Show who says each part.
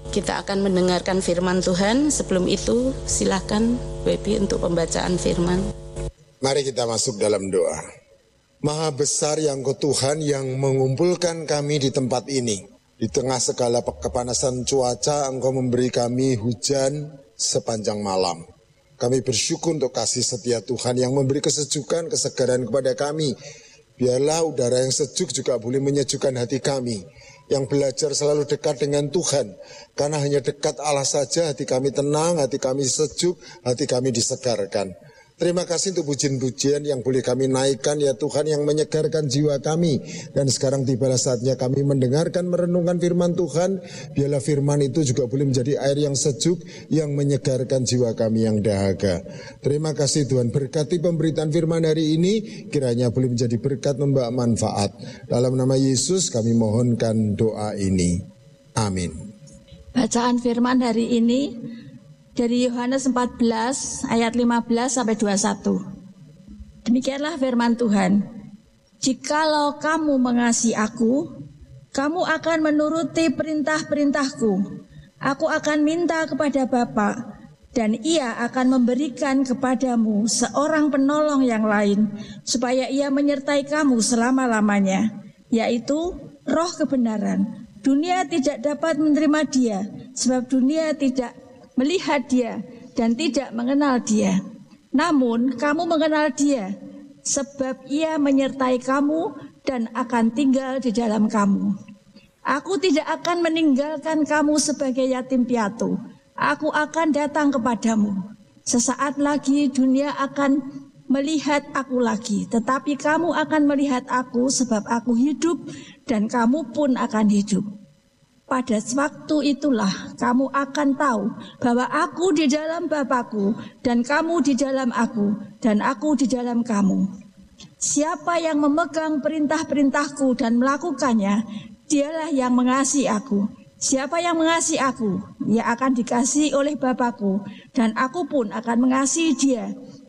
Speaker 1: Kita akan mendengarkan firman Tuhan. Sebelum itu, silakan Baby untuk pembacaan firman.
Speaker 2: Mari kita masuk dalam doa. Maha besar yang Engkau Tuhan yang mengumpulkan kami di tempat ini. Di tengah segala kepanasan cuaca, Engkau memberi kami hujan sepanjang malam. Kami bersyukur untuk kasih setia Tuhan yang memberi kesejukan, kesegaran kepada kami. Biarlah udara yang sejuk juga boleh menyejukkan hati kami. Yang belajar selalu dekat dengan Tuhan. Karena hanya dekat Allah saja hati kami tenang, hati kami sejuk, hati kami disegarkan. Terima kasih untuk pujian-pujian yang boleh kami naikkan ya Tuhan, yang menyegarkan jiwa kami. Dan sekarang tibalah saatnya kami mendengarkan, merenungkan firman Tuhan. Biarlah firman itu juga boleh menjadi air yang sejuk, yang menyegarkan jiwa kami yang dahaga. Terima kasih Tuhan, berkati pemberitaan firman hari ini, kiranya boleh menjadi berkat, membawa manfaat. Dalam nama Yesus kami mohonkan doa ini. Amin.
Speaker 3: Bacaan firman hari ini dari Yohanes 14 ayat 15 sampai 21. Demikianlah firman Tuhan. Jikalau kamu mengasihi aku, kamu akan menuruti perintah-perintahku. Aku akan minta kepada Bapa, dan Ia akan memberikan kepadamu seorang penolong yang lain, supaya Ia menyertai kamu selama-lamanya, yaitu Roh kebenaran. Dunia tidak dapat menerima Dia, sebab dunia tidak melihat Dia dan tidak mengenal Dia. Namun kamu mengenal Dia, sebab Ia menyertai kamu dan akan tinggal di dalam kamu. Aku tidak akan meninggalkan kamu sebagai yatim piatu. Aku akan datang kepadamu. Sesaat lagi dunia akan melihat aku lagi, tetapi kamu akan melihat aku, sebab aku hidup dan kamu pun akan hidup. Pada waktu itulah kamu akan tahu bahwa aku di dalam Bapa-Ku dan kamu di dalam aku dan aku di dalam kamu. Siapa yang memegang perintah-perintahku dan melakukannya, dialah yang mengasihi aku. Siapa yang mengasihi aku, ia akan dikasihi oleh Bapa-Ku, dan aku pun akan mengasihi dia